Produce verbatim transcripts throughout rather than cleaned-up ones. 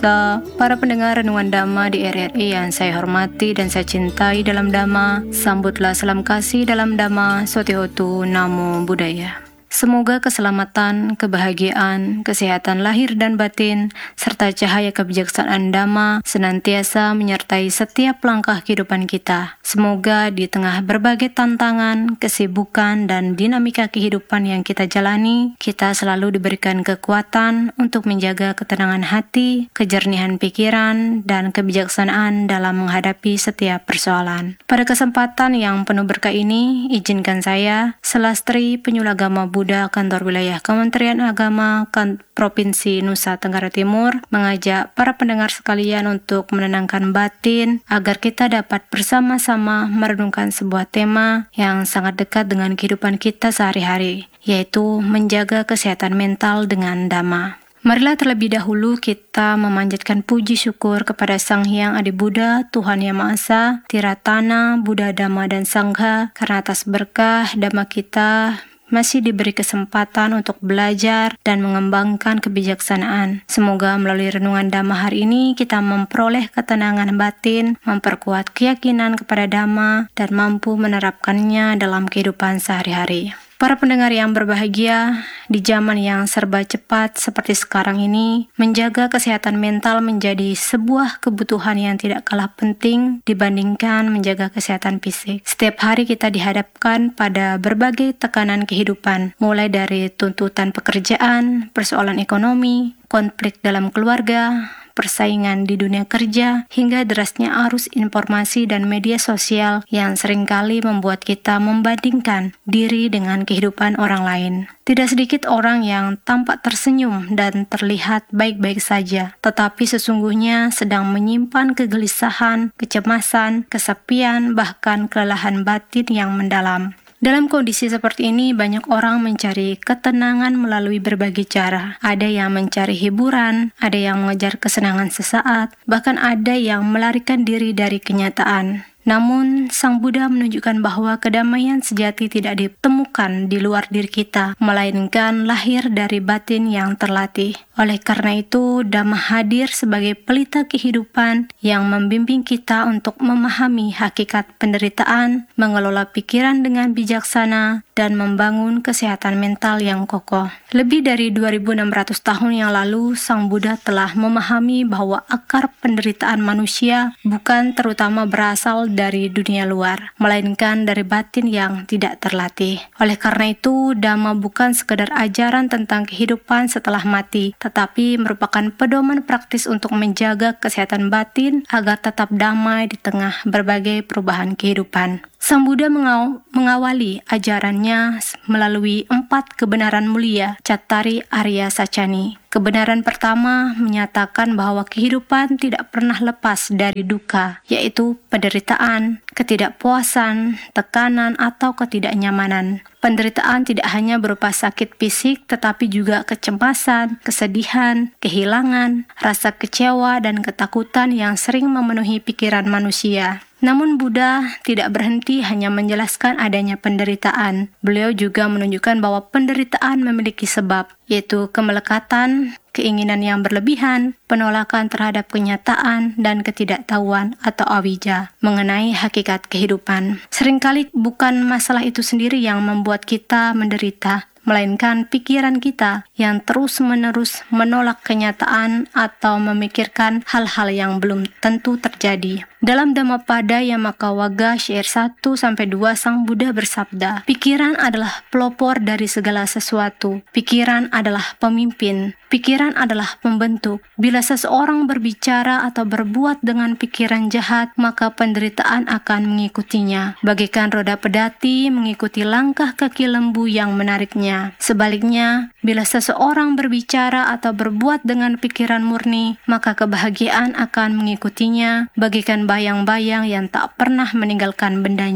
Pemirsa, para pendengar Renungan Dhamma di R R I yang saya hormati dan saya cintai dalam Dhamma, sambutlah salam kasih dalam Dhamma, Sotihotu Namo Buddhaya. Semoga keselamatan, kebahagiaan, kesehatan lahir dan batin, serta cahaya kebijaksanaan Dhamma senantiasa menyertai setiap langkah kehidupan kita. Semoga di tengah berbagai tantangan, kesibukan, dan dinamika kehidupan yang kita jalani, kita selalu diberikan kekuatan untuk menjaga ketenangan hati, kejernihan pikiran, dan kebijaksanaan dalam menghadapi setiap persoalan. Pada kesempatan yang penuh berkah ini, izinkan saya, Selastri Penyulagama Buddha Kantor Wilayah Kementerian Agama kan Provinsi Nusa Tenggara Timur mengajak para pendengar sekalian untuk menenangkan batin agar kita dapat bersama-sama merenungkan sebuah tema yang sangat dekat dengan kehidupan kita sehari-hari, yaitu menjaga kesehatan mental dengan Dhamma. Marilah terlebih dahulu kita memanjatkan puji syukur kepada Sang Hyang Adi Buddha, Tuhan Yang Maha Esa, Tiratana, Buddha, Dhamma, dan Sangha, karena atas berkah Dhamma kita masih diberi kesempatan untuk belajar dan mengembangkan kebijaksanaan. Semoga melalui renungan Dhamma hari ini kita memperoleh ketenangan batin, memperkuat keyakinan kepada Dhamma, dan mampu menerapkannya dalam kehidupan sehari-hari. Para pendengar yang berbahagia, di zaman yang serba cepat seperti sekarang ini, menjaga kesehatan mental menjadi sebuah kebutuhan yang tidak kalah penting dibandingkan menjaga kesehatan fisik. Setiap hari kita dihadapkan pada berbagai tekanan kehidupan, mulai dari tuntutan pekerjaan, persoalan ekonomi, konflik dalam keluarga, persaingan di dunia kerja, hingga derasnya arus informasi dan media sosial yang seringkali membuat kita membandingkan diri dengan kehidupan orang lain. Tidak sedikit orang yang tampak tersenyum dan terlihat baik-baik saja, tetapi sesungguhnya sedang menyimpan kegelisahan, kecemasan, kesepian, bahkan kelelahan batin yang mendalam. Dalam kondisi seperti ini, banyak orang mencari ketenangan melalui berbagai cara. Ada yang mencari hiburan, ada yang mengejar kesenangan sesaat, bahkan ada yang melarikan diri dari kenyataan. Namun, Sang Buddha menunjukkan bahwa kedamaian sejati tidak ditemukan di luar diri kita, melainkan lahir dari batin yang terlatih. Oleh karena itu, Dhamma hadir sebagai pelita kehidupan yang membimbing kita untuk memahami hakikat penderitaan, mengelola pikiran dengan bijaksana, dan membangun kesehatan mental yang kokoh. Lebih dari dua ribu enam ratus tahun yang lalu, Sang Buddha telah memahami bahwa akar penderitaan manusia bukan terutama berasal dari dunia luar, melainkan dari batin yang tidak terlatih. Oleh karena itu, Dhamma bukan sekedar ajaran tentang kehidupan setelah mati, tetapi merupakan pedoman praktis untuk menjaga kesehatan batin agar tetap damai di tengah berbagai perubahan kehidupan. Sang Buddha mengaw- mengawali ajarannya melalui empat kebenaran mulia, Cattari Arya Sacani. Kebenaran pertama menyatakan bahwa kehidupan tidak pernah lepas dari duka, yaitu penderitaan, ketidakpuasan, tekanan, atau ketidaknyamanan. Penderitaan tidak hanya berupa sakit fisik, tetapi juga kecemasan, kesedihan, kehilangan, rasa kecewa, dan ketakutan yang sering memenuhi pikiran manusia. Namun Buddha tidak berhenti hanya menjelaskan adanya penderitaan. Beliau juga menunjukkan bahwa penderitaan memiliki sebab, yaitu kemelekatan, keinginan yang berlebihan, penolakan terhadap kenyataan, dan ketidaktahuan atau awija mengenai hakikat kehidupan. Seringkali bukan masalah itu sendiri yang membuat kita menderita, melainkan pikiran kita yang terus-menerus menolak kenyataan atau memikirkan hal-hal yang belum tentu terjadi. Dalam Dhammapada Yammakawaga syair satu sampai dua, Sang Buddha bersabda, pikiran adalah pelopor dari segala sesuatu. Pikiran adalah pemimpin. Pikiran adalah pembentuk. Bila seseorang berbicara atau berbuat dengan pikiran jahat, maka penderitaan akan mengikutinya. Bagaikan roda pedati mengikuti langkah kaki lembu yang menariknya. Sebaliknya, bila seseorang berbicara atau berbuat dengan pikiran murni, maka kebahagiaan akan mengikutinya, bagaikan bayang-bayang yang tak pernah meninggalkan bendanya.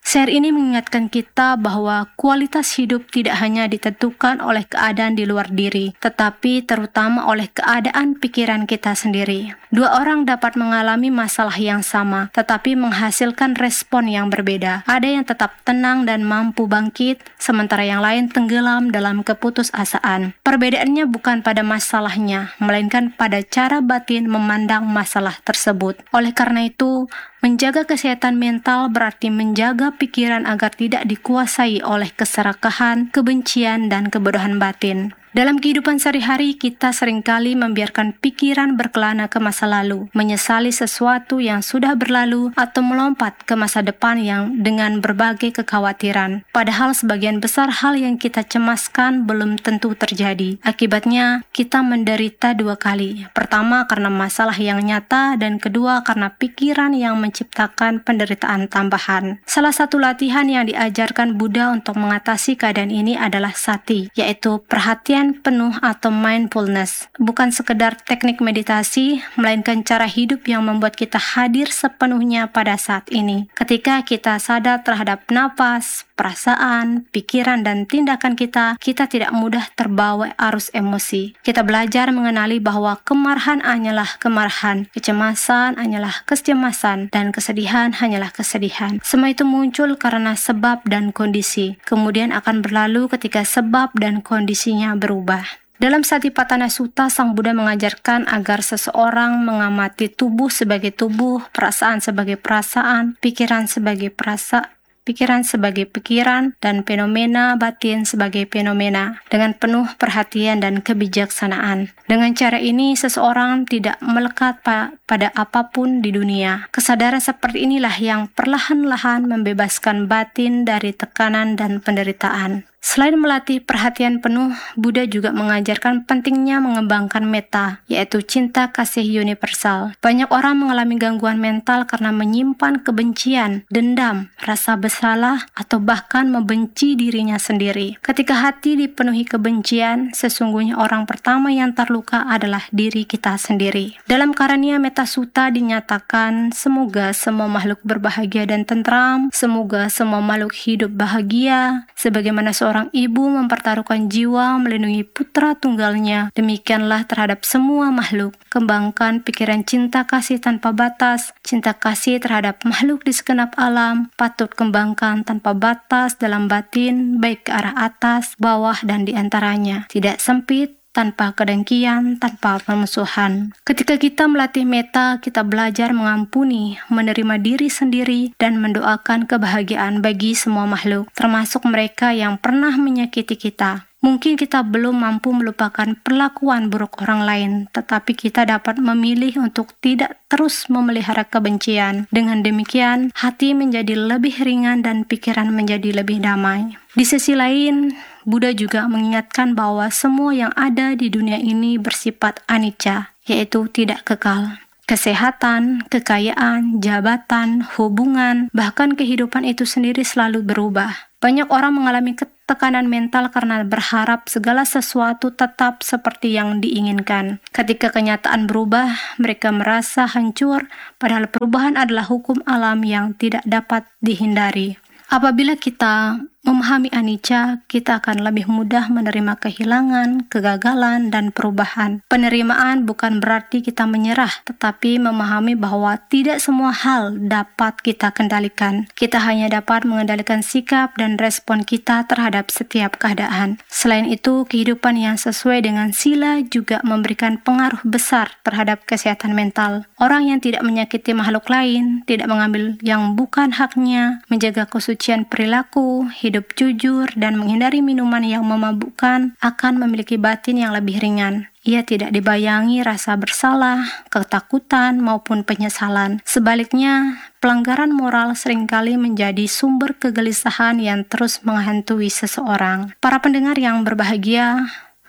Share ini mengingatkan kita bahwa kualitas hidup tidak hanya ditentukan oleh keadaan di luar diri, tetapi terutama oleh keadaan pikiran kita sendiri. Dua orang dapat mengalami masalah yang sama, tetapi menghasilkan respon yang berbeda. Ada yang tetap tenang dan mampu bangkit, sementara yang lain tenggelam dalam keputusasaan. Perbedaannya bukan pada masalahnya, melainkan pada cara batin memandang masalah tersebut. Oleh karena itu, menjaga kesehatan mental berarti menjaga pikiran agar tidak dikuasai oleh keserakahan, kebencian, dan kebodohan batin. Dalam kehidupan sehari-hari, kita seringkali membiarkan pikiran berkelana ke masa lalu, menyesali sesuatu yang sudah berlalu, atau melompat ke masa depan yang dengan berbagai kekhawatiran. Padahal sebagian besar hal yang kita cemaskan belum tentu terjadi. Akibatnya, kita menderita dua kali. Pertama, karena masalah yang nyata, dan kedua, karena pikiran yang menciptakan penderitaan tambahan. Salah satu latihan yang diajarkan Buddha untuk mengatasi keadaan ini adalah sati, yaitu perhatian penuh atau mindfulness. Bukan sekedar teknik meditasi, melainkan cara hidup yang membuat kita hadir sepenuhnya pada saat ini. Ketika kita sadar terhadap napas, perasaan, pikiran, dan tindakan kita, kita tidak mudah terbawa arus emosi. Kita belajar mengenali bahwa kemarahan hanyalah kemarahan, kecemasan hanyalah kecemasan, dan kesedihan hanyalah kesedihan. Semua itu muncul karena sebab dan kondisi, kemudian akan berlalu ketika sebab dan kondisinya berubah. Dalam Satipatthana Sutta, Sang Buddha mengajarkan agar seseorang mengamati tubuh sebagai tubuh, perasaan sebagai perasaan, pikiran sebagai perasaan, pikiran sebagai pikiran, dan fenomena batin sebagai fenomena, dengan penuh perhatian dan kebijaksanaan. Dengan cara ini, seseorang tidak melekat pa- pada apapun di dunia. Kesadaran seperti inilah yang perlahan-lahan membebaskan batin dari tekanan dan penderitaan. Selain melatih perhatian penuh, Buddha juga mengajarkan pentingnya mengembangkan metta, yaitu cinta kasih universal. Banyak orang mengalami gangguan mental karena menyimpan kebencian, dendam, rasa bersalah, atau bahkan membenci dirinya sendiri. Ketika hati dipenuhi kebencian, sesungguhnya orang pertama yang terluka adalah diri kita sendiri. Dalam Karania Metta Sutta dinyatakan, semoga semua makhluk berbahagia dan tentram, semoga semua makhluk hidup bahagia, sebagaimana seorang ibu mempertaruhkan jiwa melindungi putra tunggalnya, demikianlah terhadap semua makhluk. Kembangkan pikiran cinta kasih tanpa batas. Cinta kasih terhadap makhluk di segenap alam patut kembangkan tanpa batas dalam batin, baik ke arah atas, bawah, dan di antaranya. Tidak sempit, tanpa kedengkian, tanpa permusuhan. Ketika kita melatih metta, kita belajar mengampuni, menerima diri sendiri, dan mendoakan kebahagiaan bagi semua makhluk, termasuk mereka yang pernah menyakiti kita. Mungkin kita belum mampu melupakan perlakuan buruk orang lain, tetapi kita dapat memilih untuk tidak terus memelihara kebencian. Dengan demikian, hati menjadi lebih ringan dan pikiran menjadi lebih damai. Di sisi lain, Buddha juga mengingatkan bahwa semua yang ada di dunia ini bersifat anicca, yaitu tidak kekal. Kesehatan, kekayaan, jabatan, hubungan, bahkan kehidupan itu sendiri selalu berubah. Banyak orang mengalami tekanan mental karena berharap segala sesuatu tetap seperti yang diinginkan. Ketika kenyataan berubah, mereka merasa hancur, padahal perubahan adalah hukum alam yang tidak dapat dihindari. Apabila kita memahami anicca, kita akan lebih mudah menerima kehilangan, kegagalan, dan perubahan. Penerimaan bukan berarti kita menyerah, tetapi memahami bahwa tidak semua hal dapat kita kendalikan. Kita hanya dapat mengendalikan sikap dan respon kita terhadap setiap keadaan. Selain itu, kehidupan yang sesuai dengan sila juga memberikan pengaruh besar terhadap kesehatan mental. Orang yang tidak menyakiti makhluk lain, tidak mengambil yang bukan haknya, menjaga kesucian perilaku, hidup jujur, dan menghindari minuman yang memabukkan akan memiliki batin yang lebih ringan. Ia tidak dibayangi rasa bersalah, ketakutan, maupun penyesalan. Sebaliknya, pelanggaran moral seringkali menjadi sumber kegelisahan yang terus menghantui seseorang. Para pendengar yang berbahagia,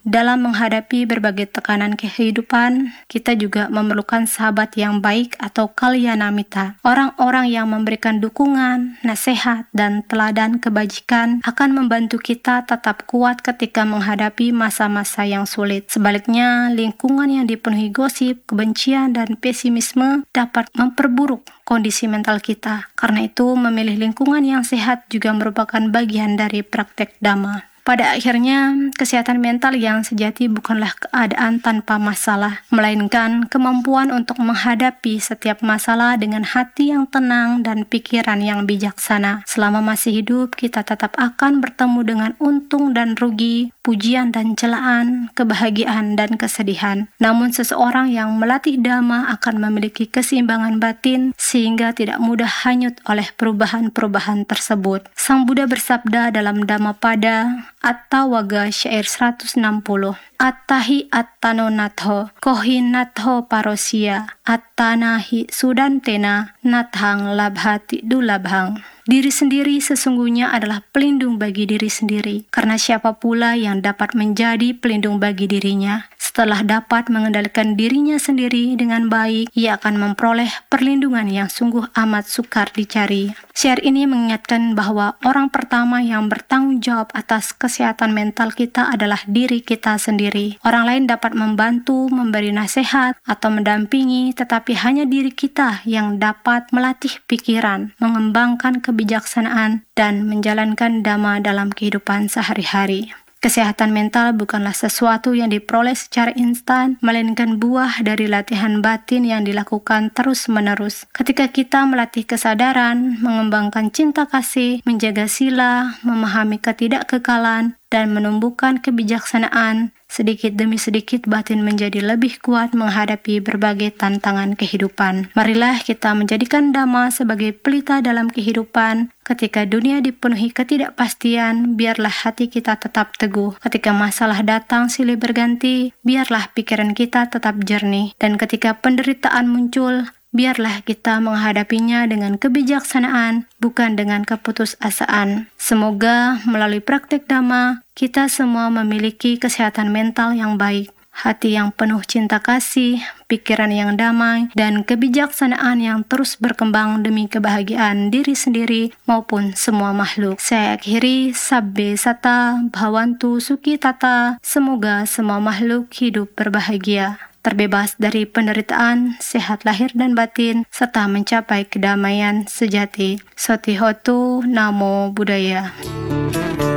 Dalam menghadapi berbagai tekanan kehidupan, kita juga memerlukan sahabat yang baik atau kalyanamita. Orang-orang yang memberikan dukungan, nasihat, dan teladan kebajikan akan membantu kita tetap kuat ketika menghadapi masa-masa yang sulit. Sebaliknya, lingkungan yang dipenuhi gosip, kebencian, dan pesimisme dapat memperburuk kondisi mental kita. Karena itu, memilih lingkungan yang sehat juga merupakan bagian dari praktek Dhamma. Pada akhirnya, kesehatan mental yang sejati bukanlah keadaan tanpa masalah, melainkan kemampuan untuk menghadapi setiap masalah dengan hati yang tenang dan pikiran yang bijaksana. Selama masih hidup, kita tetap akan bertemu dengan untung dan rugi, pujian dan celaan, kebahagiaan dan kesedihan. Namun seseorang yang melatih Dhamma akan memiliki keseimbangan batin sehingga tidak mudah hanyut oleh perubahan-perubahan tersebut. Sang Buddha bersabda dalam Dhammapada Attawaga syair seratus enam puluh, Attahi attano natho, kohi natho parosia, attanahi sudantena, nathang labhati dulabhang. Diri sendiri sesungguhnya adalah pelindung bagi diri sendiri, karena siapa pula yang dapat menjadi pelindung bagi dirinya? Setelah dapat mengendalikan dirinya sendiri dengan baik, ia akan memperoleh perlindungan yang sungguh amat sukar dicari. Syair ini mengingatkan bahwa orang pertama yang bertanggung jawab atas kesehatan mental kita adalah diri kita sendiri. Orang lain dapat membantu, memberi nasihat, atau mendampingi, tetapi hanya diri kita yang dapat melatih pikiran, mengembangkan kebijaksanaan, dan menjalankan Dhamma dalam kehidupan sehari-hari. Kesehatan mental bukanlah sesuatu yang diperoleh secara instan, melainkan buah dari latihan batin yang dilakukan terus-menerus. Ketika kita melatih kesadaran, mengembangkan cinta kasih, menjaga sila, memahami ketidakkekalan, dan menumbuhkan kebijaksanaan, sedikit demi sedikit batin menjadi lebih kuat menghadapi berbagai tantangan kehidupan. Marilah kita menjadikan Dhamma sebagai pelita dalam kehidupan. Ketika dunia dipenuhi ketidakpastian, biarlah hati kita tetap teguh. Ketika masalah datang silih berganti, biarlah pikiran kita tetap jernih. Dan ketika penderitaan muncul, biarlah kita menghadapinya dengan kebijaksanaan, bukan dengan keputusasaan. Semoga melalui praktek Dhamma, kita semua memiliki kesehatan mental yang baik, hati yang penuh cinta kasih, pikiran yang damai, dan kebijaksanaan yang terus berkembang demi kebahagiaan diri sendiri maupun semua makhluk. Saya akhiri, Sabbe Sata Bhavantu Sukhi Tata. Semoga semua makhluk hidup berbahagia, terbebas dari penderitaan, sehat lahir dan batin, serta mencapai kedamaian sejati. Sotihotu Namo Buddhaya.